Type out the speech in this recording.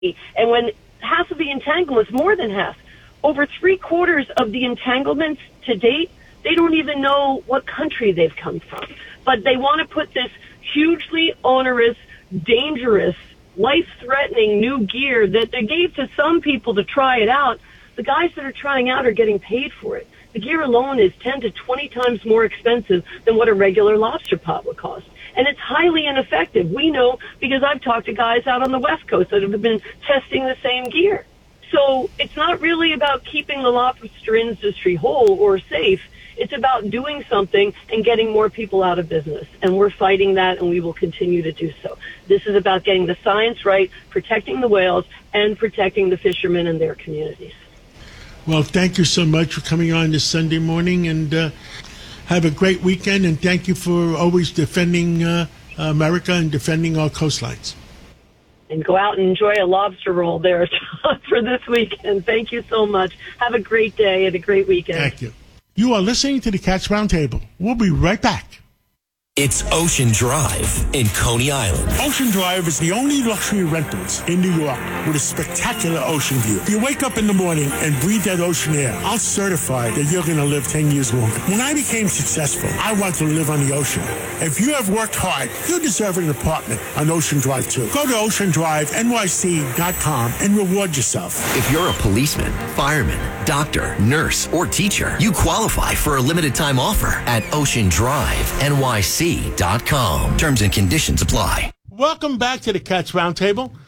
And when half of the entanglements, more than half, over 3/4 of the entanglements to date, they don't even know what country they've come from. But they want to put this hugely onerous, dangerous, life-threatening new gear that they gave to some people to try it out. The guys that are trying out are getting paid for it. The gear alone is 10 to 20 times more expensive than what a regular lobster pot would cost. And it's highly ineffective. We know because I've talked to guys out on the West Coast that have been testing the same gear. So it's not really about keeping the lobster industry whole or safe. It's about doing something and getting more people out of business. And we're fighting that, and we will continue to do so. This is about getting the science right, protecting the whales, and protecting the fishermen and their communities. Well, thank you so much for coming on this Sunday morning, and have a great weekend, and thank you for always defending America and defending our coastlines. And go out and enjoy a lobster roll there for this weekend. Thank you so much. Have a great day and a great weekend. Thank you. You are listening to the Cats Roundtable. We'll be right back. It's Ocean Drive in Coney Island. Ocean Drive is the only luxury rentals in New York with a spectacular ocean view. You wake up in the morning and breathe that ocean air. I'll certify that you're going to live 10 years longer. When I became successful, I wanted to live on the ocean. If you have worked hard, you deserve an apartment on Ocean Drive too. Go to oceandrivenyc.com and reward yourself. If you're a policeman, fireman, doctor, nurse, or teacher, you qualify for a limited time offer at oceandrivenyc.com. Terms and conditions apply. Welcome back to the Cats Roundtable.